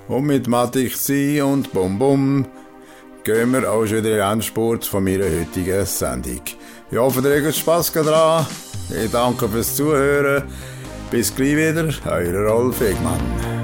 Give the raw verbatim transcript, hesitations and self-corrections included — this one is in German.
Und mit Matic Sie und Bum Bum gehen wir auch schon in den Endspurt von meiner heutigen Sendung. Ich hoffe, ihr habt Spass daran. Ich danke fürs Zuhören. Bis gleich wieder, euer Rolf Egmann.